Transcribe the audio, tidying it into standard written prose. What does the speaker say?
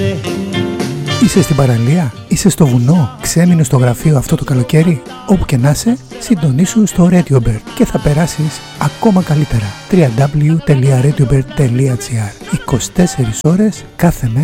Είσαι στην παραλία, είσαι στο βουνό, ξέμεινες στο γραφείο αυτό το καλοκαίρι. Όπου και να είσαι, συντονίσου στο RadioBird και θα περάσεις ακόμα καλύτερα. www.radiobird.gr 24 ώρες κάθε μέρα.